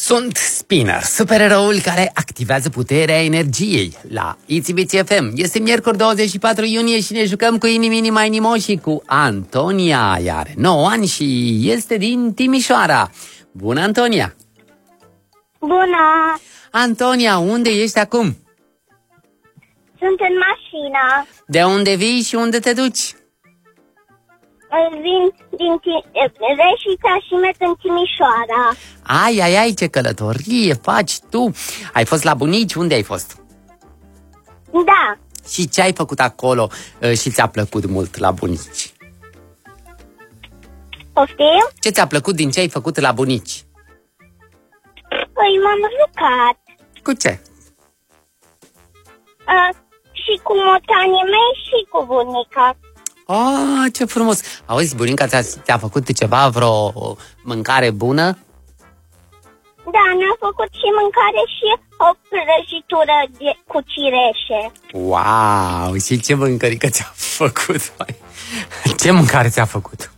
Sunt Spinner, supereroul care activează puterea energiei la Itzy FM. Este miercuri 24 iunie și ne jucăm cu Inimini Mai Nimo și cu Antonia. Ea are 9 ani și este din Timișoara. Bună, Antonia! Bună! Antonia, unde ești acum? Sunt în mașină. De unde vii și unde te duci? Vin din Reșița și merg în Timișoara. Ai, ce călătorie faci tu! Ai fost la bunici? Unde ai fost? Da. Și ce ai făcut acolo și ți-a plăcut mult la bunici? Poftim? Ce ți-a plăcut din ce ai făcut la bunici? Păi m-am jucat. Cu ce? Și cu motanii mei și cu bunica. Ce frumos! Auzi, bunica ți-a făcut ceva, vreo mâncare bună? Da, mi-a făcut și mâncare și o prăjitură cu cireșe. Wow! Și ce mâncărică ți-a făcut? Ce mâncare ți-a făcut?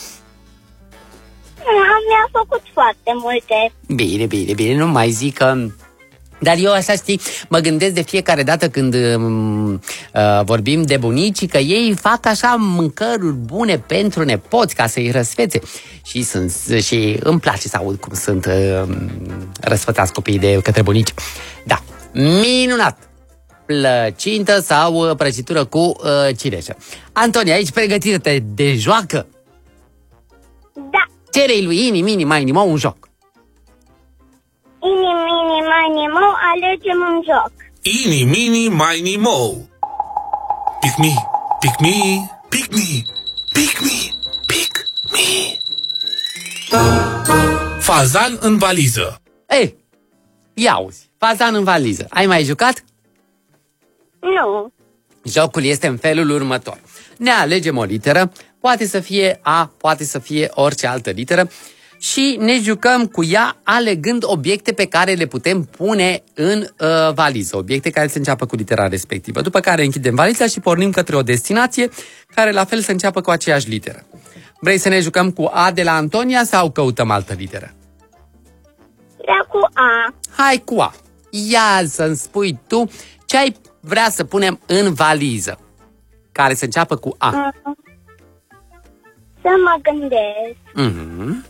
Mi-a făcut foarte multe. Bine, nu mai zic că... Dar eu așa, știi, mă gândesc de fiecare dată când vorbim de bunici, că ei fac așa mâncăruri bune pentru nepoți ca să-i răsfețe. Și îmi place să aud cum sunt răsfățați copiii de către bunici. Da, minunat! Plăcintă sau prăjitură cu cireșă. Antonia, aici pregătită de joacă? Da. Cere-i lui Inimini Mai Nimo un joc. Inimini Mai Nimo, alegem un joc. Inimini Mai Nimo. Pick me, pick me, pick me, pick me, pick me. Fazan în valiză. Ei, ia uzi, fazan în valiză. Ai mai jucat? Nu. Jocul este în felul următor. Ne alegem o literă, poate să fie A, poate să fie orice altă literă, și ne jucăm cu ea alegând obiecte pe care le putem pune în valiză, obiecte care să înceapă cu litera respectivă. După care închidem valiza și pornim către o destinație care la fel să înceapă cu aceeași literă. Vrei să ne jucăm cu A de la Antonia sau căutăm altă literă? Da, cu A. Hai cu A. Ia să-mi spui tu ce ai vrea să punem în valiză care să înceapă cu A. Să mă gândesc. Mhm.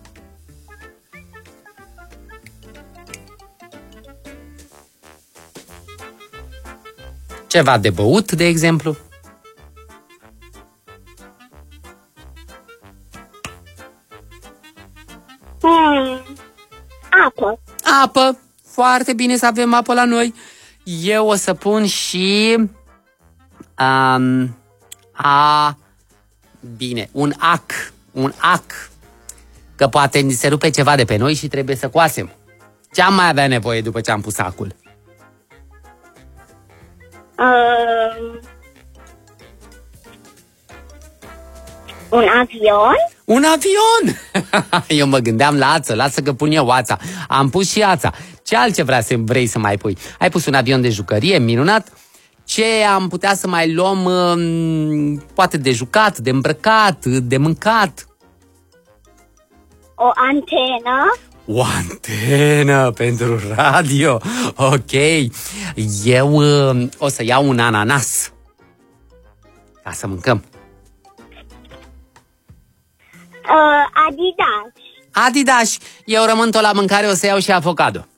Ceva de băut, de exemplu? Apă. Apă. Foarte bine să avem apă la noi. Eu o să pun și... Bine, un ac. Un ac. Că poate ni se rupe ceva de pe noi și trebuie să coasem. Ce am mai avea nevoie după ce am pus acul? Un avion? Un avion! Eu mă gândeam la ață, lasă că pun eu ața. Am pus și ața. Ce altceva vrei să mai pui? Ai pus un avion de jucărie, minunat. Ce am putea să mai luăm, poate de jucat, de îmbrăcat, de mâncat? O antenă? O antenă pentru radio. Ok. Eu o să iau un ananas ca să mâncăm. Adidas. Adidas. Eu rămân tot la mâncare, o să iau și avocado.